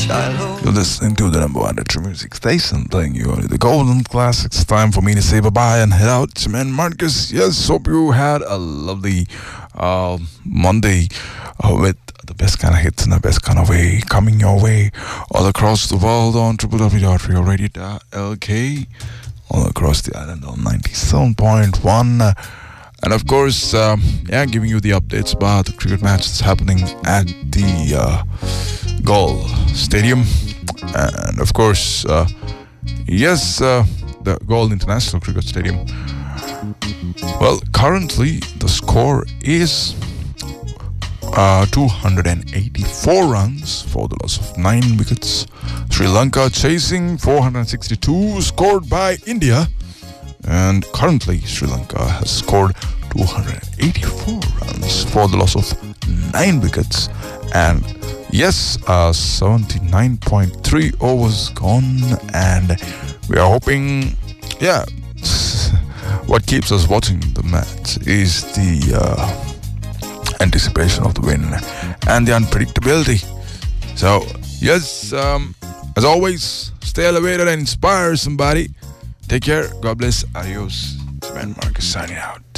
You're listening to the number one retro music station, playing you only the golden classics. Time for me to say bye-bye and head out. Man, Marcus, yes, hope you had a lovely Monday with the best kind of hits in the best kind of way coming your way all across the world on www.radioradio.lk, all across the island on 97.1. And of course, giving you the updates about the cricket match that's happening at the Galle Stadium. And of course, the Galle International Cricket Stadium. Well, currently the score is 284 runs for the loss of 9 wickets. Sri Lanka chasing 462 scored by India. And currently Sri Lanka has scored 284 runs for the loss of 9 wickets. And yes, 79.3 overs gone. And we are hoping, what keeps us watching the match is the anticipation of the win and the unpredictability. So, yes, as always, stay elevated and inspire somebody. Take care. God bless. Adios. It's Ben Marcus signing out.